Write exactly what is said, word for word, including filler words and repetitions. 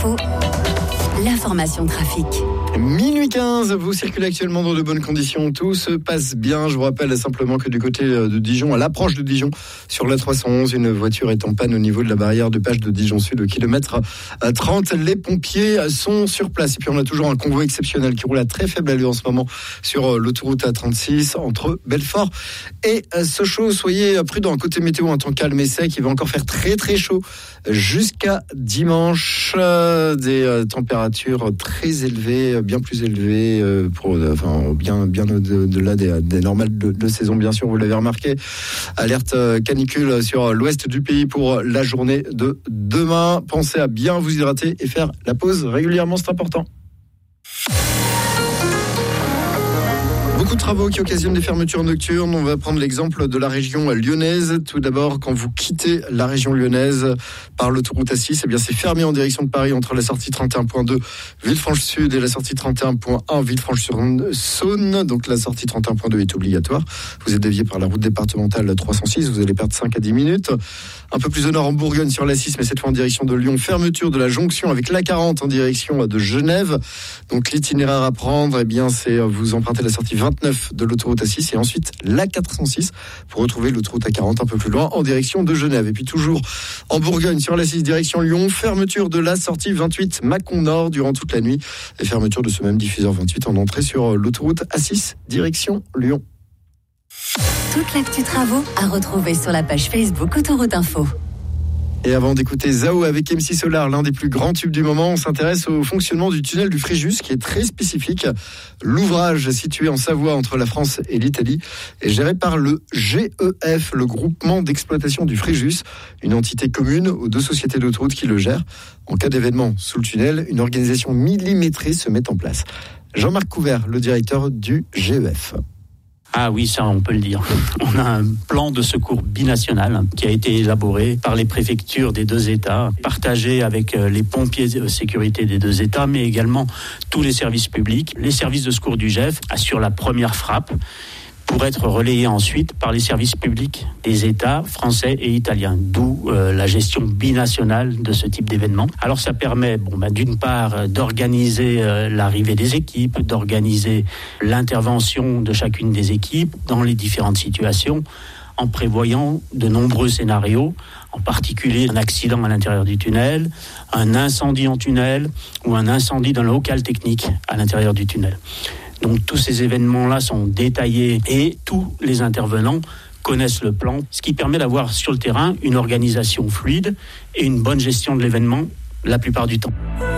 Info, l'information trafic. Minuit quinze, vous circulez actuellement dans de bonnes conditions, tout se passe bien. Je vous rappelle simplement que du côté de Dijon, à l'approche de Dijon, sur la trois cent onze, une voiture est en panne au niveau de la barrière de Page de Dijon Sud au kilomètre trente. Les pompiers sont sur place. Et puis on a toujours un convoi exceptionnel qui roule à très faible allure en ce moment sur l'autoroute A trente-six entre Belfort et Sochaux. Soyez prudents. Côté météo, un temps calme et sec. Il va encore faire très très chaud jusqu'à dimanche. Des températures très élevées, bien plus élevées, pour, enfin, bien, bien au-delà des, des normales de, de saison, bien sûr, vous l'avez remarqué. Alerte canicule sur l'ouest du pays pour la journée de demain. Pensez à bien vous hydrater et faire la pause régulièrement, c'est important. Beaucoup de travaux qui occasionnent des fermetures nocturnes. On va prendre l'exemple de la région lyonnaise. Tout d'abord, quand vous quittez la région lyonnaise par l'autoroute A six, eh bien, c'est fermé en direction de Paris entre la sortie trente et un point deux Villefranche-Sud et la sortie trente et un point un Villefranche-sur-Saône. Donc la sortie trente et un point deux est obligatoire. Vous êtes dévié par la route départementale trois cent six. Vous allez perdre cinq à dix minutes. Un peu plus au nord en Bourgogne sur l'A six, mais cette fois en direction de Lyon. Fermeture de la jonction avec l'A quarante en direction de Genève. Donc l'itinéraire à prendre, eh bien, c'est vous empruntez la sortie vingt-neuf de l'autoroute A six et ensuite l'A quatre cent six pour retrouver l'autoroute A quarante un peu plus loin en direction de Genève. Et puis toujours en Bourgogne sur l'A six direction Lyon, fermeture de la sortie vingt-huit Mâcon Nord durant toute la nuit et fermeture de ce même diffuseur vingt-huit en entrée sur l'autoroute A six direction Lyon. Toute l'actu travaux à retrouver sur la page Facebook Autoroute Info. Et avant d'écouter Zao avec M C Solar, l'un des plus grands tubes du moment, on s'intéresse au fonctionnement du tunnel du Fréjus qui est très spécifique. L'ouvrage situé en Savoie entre la France et l'Italie est géré par le G E F, le groupement d'exploitation du Fréjus, une entité commune aux deux sociétés d'autoroutes qui le gèrent. En cas d'événement sous le tunnel, une organisation millimétrée se met en place. Jean-Marc Couvert, le directeur du G E F. Ah oui, ça on peut le dire. On a un plan de secours binational qui a été élaboré par les préfectures des deux États, partagé avec les pompiers de sécurité des deux États, mais également tous les services publics. Les services de secours du G E F assurent la première frappe pour être relayés ensuite par les services publics des États français et italiens, d'où euh, la gestion binationale de ce type d'événement. Alors ça permet, bon, bah, d'une part, d'organiser euh, l'arrivée des équipes, d'organiser l'intervention de chacune des équipes dans les différentes situations, en prévoyant de nombreux scénarios, en particulier un accident à l'intérieur du tunnel, un incendie en tunnel ou un incendie dans le local technique à l'intérieur du tunnel. Donc tous ces événements-là sont détaillés et tous les intervenants connaissent le plan, ce qui permet d'avoir sur le terrain une organisation fluide et une bonne gestion de l'événement la plupart du temps.